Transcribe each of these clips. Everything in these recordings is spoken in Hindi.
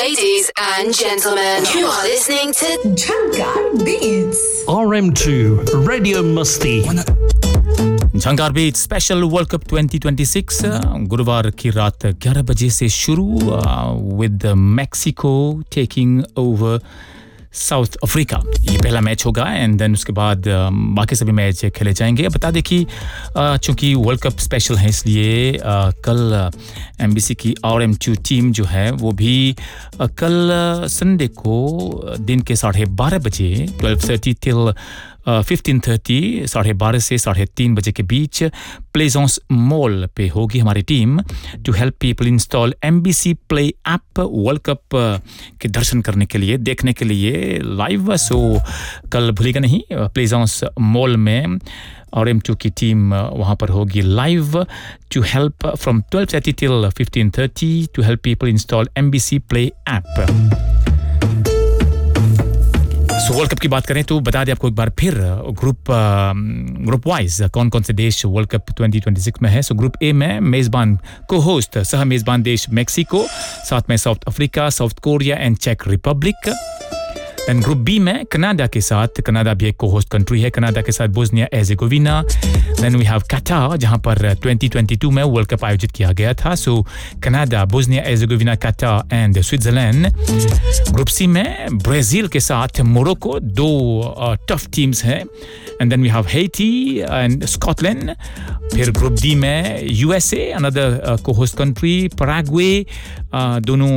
Ladies and gentlemen, you are listening to Jhankar Beats. RM2 Radio Musti. Jhankar beat special world cup 2026 गुरुवार की रात 11 बजे से शुरू with Mexico taking over south Africa ये पहला मैच होगा एंड देन उसके बाद बाकी सभी मैच खेले जाएंगे बता दें कि चूंकि वर्ल्ड कप स्पेशल है इसलिए कल एमबीसी की RM2 टीम जो है वो भी कल संडे को दिन के 12:30 बजे 12:30 till 15:30 12:30 से 3:30 बजे के बीच प्लेजॉन्स मॉल पे होगी हमारी team to help people install MBC play app world cup के दर्शन करने के लिए देखने के लिए लाइव सो कल भूलिएगा नहीं प्लेजॉन्स मॉल में RM2 की टीम वहां पर होगी live to help from 12:30 till 15:30 to help people install MBC play app so world cup की बात करें तो बता दें आपको एक बार फिर ग्रुप वाइज कौन-कौन से देश वर्ल्ड कप 2026 में है सो ग्रुप ए में मेजबान को होस्ट सह मेजबान देश मेक्सिको साथ में south Africa south Korea and check Republic and group B में कनाडा के साथ कनाडा भी एक को-होस्ट कंट्री है कनाडा के साथ बोस्निया एर्जेगोविना देन वी हैव कतार जहां पर 2022 में वर्ल्ड कप आयोजित किया गया था सो कनाडा बोस्निया एर्जेगोविना कतार एंड स्विट्जरलैंड ग्रुप सी में ब्राजील के साथ मोरक्को दो टफ टीम्स हैं and then we have Haiti and Scotland फिर ग्रुप डी में USA another co-host country Paraguay दोनों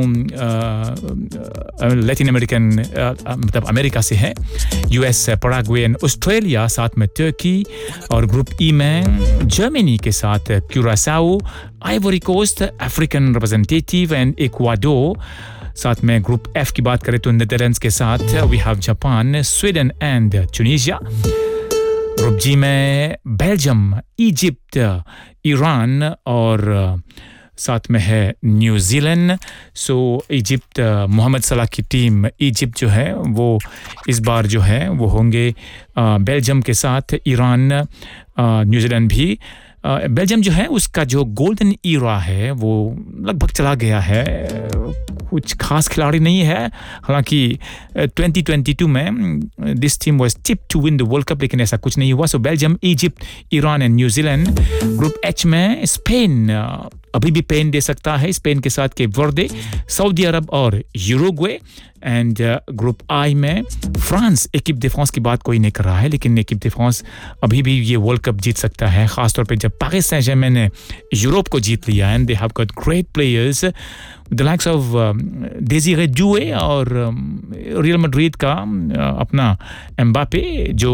लैटिन अमेरिकन मतलब अमेरिका से है यूएस पैराग्वे एंड ऑस्ट्रेलिया साथ में तुर्की और ग्रुप ई में जर्मनी के साथ क्यूरासाओ Ivory coast African representative and Ecuador साथ में ग्रुप एफ की बात करें तो नेदरलैंड्स के साथ we have Japan Sweden and Tunisia group जी में बेल्जियम इजिप्ट ईरान और साथ में है न्यूजीलैंड सो इजिप्ट मोहम्मद सलाह की टीम इजिप्ट जो है वो इस बार जो है वो होंगे बेल्जियम के साथ ईरान न्यूजीलैंड भी बेल्जियम जो है उसका जो गोल्डन ईरा है वो लगभग चला गया है कुछ खास खिलाड़ी नहीं है हालांकि 2022 में this team was tipped to win the world cup लेकिन ऐसा कुछ नहीं हुआ सो Belgium Egypt Iran and New Zealand group H में स्पेन अभी भी पेन दे सकता है स्पेन के साथ केप वर्दे सऊदी अरब और यूरुग्वे एंड ग्रुप आई में फ्रांस एकिप दे फ्रांस की बात कोई नहीं कर रहा है लेकिन एकिप दे फ्रांस अभी भी ये वर्ल्ड कप जीत सकता है खासतौर पे जब पेरिस सैन-जर्मेन ने यूरोप को जीत लिया and they have got great players the likes of डेज़िरे Doue और रियल मैड्रिड का अपना एम्बापे जो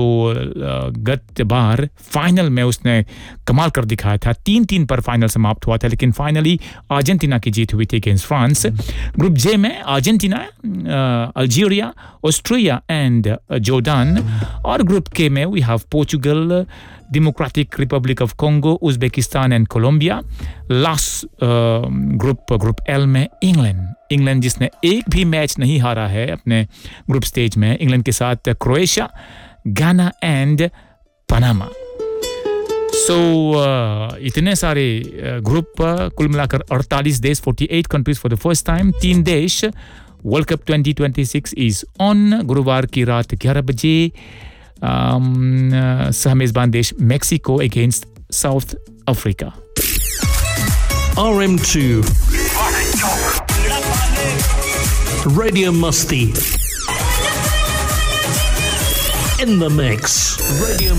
गत बार फाइनल में उसने कमाल कर दिखाया था 3-3 पर फाइनल समाप्त हुआ था लेकिन फाइनली अर्जेंटीना की जीत हुई थी अगेंस्ट फ्रांस ग्रुप जे में Argentina Algeria Austria and Jordan और ग्रुप के में we have Portugal Democratic Republic of Congo, Uzbekistan and Colombia. Last group L में इंग्लैंड जिसने एक भी मैच नहीं हारा है अपने ग्रुप स्टेज में इंग्लैंड के साथ क्रोएशिया गाना एंड पनामा सो इतने सारे ग्रुप कुल मिलाकर 48 देश 48 countries for the first time 3 देश वर्ल्ड कप 2026 इज ऑन गुरुवार की रात 11 बजे सह मेजबान देश Mexico against south Africa RM2 Radio Musti in the mix Radio